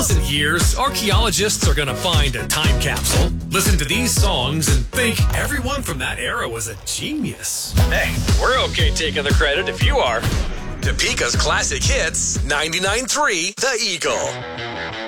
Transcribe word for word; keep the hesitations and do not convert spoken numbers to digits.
thousand years, archaeologists are going to find a time capsule, listen to these songs, and think everyone from that era was a genius. Hey, we're okay taking the credit if you are. Topeka's classic hits, ninety-nine point three The Eagle.